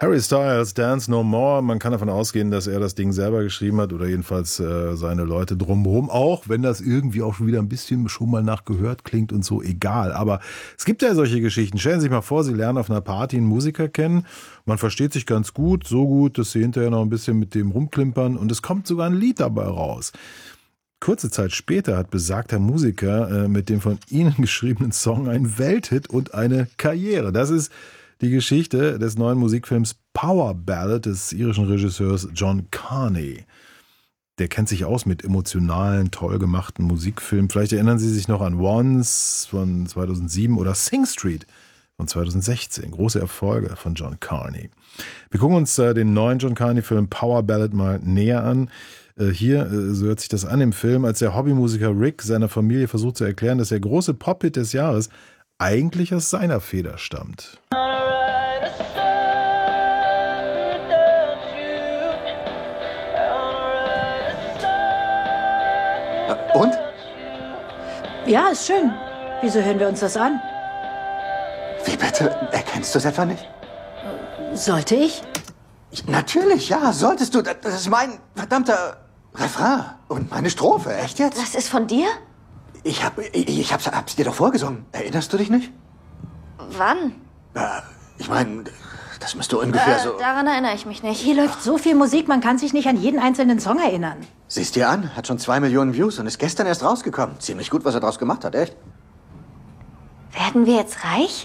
Harry Styles, Dance No More. Man kann davon ausgehen, dass er das Ding selber geschrieben hat oder jedenfalls seine Leute drumherum. Auch wenn das irgendwie auch schon wieder ein bisschen schon mal nach gehört klingt und so, egal. Aber es gibt ja solche Geschichten. Stellen Sie sich mal vor, Sie lernen auf einer Party einen Musiker kennen. Man versteht sich ganz gut, so gut, dass Sie hinterher noch ein bisschen mit dem rumklimpern und es kommt sogar ein Lied dabei raus. Kurze Zeit später hat besagter Musiker mit dem von Ihnen geschriebenen Song einen Welthit und eine Karriere. Das ist die Geschichte des neuen Musikfilms Power Ballad des irischen Regisseurs John Carney. Der kennt sich aus mit emotionalen, toll gemachten Musikfilmen. Vielleicht erinnern Sie sich noch an Once von 2007 oder Sing Street von 2016. Große Erfolge von John Carney. Wir gucken uns den neuen John Carney-Film Power Ballad mal näher an. Hier, so hört sich das an im Film, als der Hobbymusiker Rick seiner Familie versucht zu erklären, dass der große Pop-Hit des Jahres eigentlich aus seiner Feder stammt. Und? Ja, ist schön. Wieso hören wir uns das an? Wie bitte? Erkennst du es etwa nicht? Sollte ich? Natürlich, ja, solltest du. Das ist mein verdammter Refrain und meine Strophe. Echt jetzt? Das ist von dir? Hab's dir doch vorgesungen. Erinnerst du dich nicht? Wann? Ich meine, das müsste ungefähr so... Daran erinnere ich mich nicht. Hier läuft so viel Musik, man kann sich nicht an jeden einzelnen Song erinnern. Siehst dir an, hat schon 2 Millionen Views und ist gestern erst rausgekommen. Ziemlich gut, was er draus gemacht hat, echt. Werden wir jetzt reich?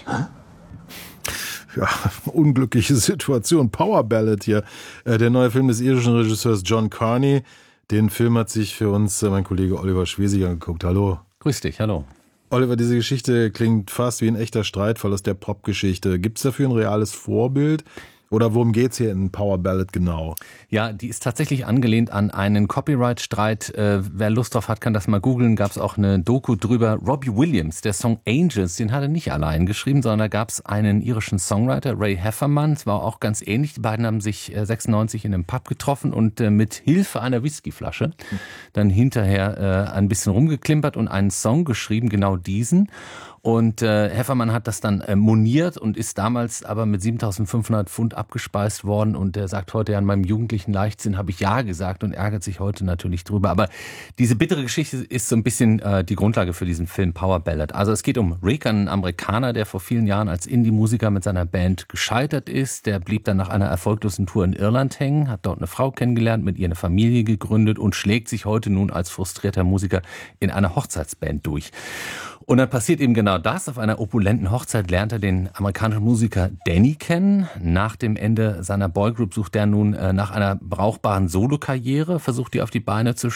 Ja, unglückliche Situation. Power Ballad hier. Der neue Film des irischen Regisseurs John Carney. Den Film hat sich für uns mein Kollege Oliver Schwesig angeguckt. Hallo. Grüß dich, hallo. Oliver, diese Geschichte klingt fast wie ein echter Streitfall aus der Popgeschichte. Gibt es dafür ein reales Vorbild? Oder worum geht's hier in Power Ballad genau? Ja, die ist tatsächlich angelehnt an einen Copyright-Streit. Wer Lust drauf hat, kann das mal googeln. Gab es auch eine Doku drüber. Robbie Williams, der Song Angels, den hat er nicht allein geschrieben, sondern da gab es einen irischen Songwriter, Ray Heffernan. Es war auch ganz ähnlich. Die beiden haben sich 96 in einem Pub getroffen und mit Hilfe einer Whiskyflasche dann hinterher ein bisschen rumgeklimpert und einen Song geschrieben, genau diesen. Und Heffernan hat das dann moniert und ist damals aber mit 7.500 Pfund abgespeist worden. Und er sagt heute, an meinem jugendlichen Leichtsinn habe ich Ja gesagt und ärgert sich heute natürlich drüber. Aber diese bittere Geschichte ist so ein bisschen die Grundlage für diesen Film Power Ballad. Also es geht um Rick, einen Amerikaner, der vor vielen Jahren als Indie-Musiker mit seiner Band gescheitert ist. Der blieb dann nach einer erfolglosen Tour in Irland hängen, hat dort eine Frau kennengelernt, mit ihr eine Familie gegründet und schlägt sich heute nun als frustrierter Musiker in einer Hochzeitsband durch. Und dann passiert eben genau das. Auf einer opulenten Hochzeit lernt er den amerikanischen Musiker Danny kennen. Nach dem Ende seiner Boygroup sucht er nun nach einer brauchbaren Solokarriere, versucht die auf die Beine zu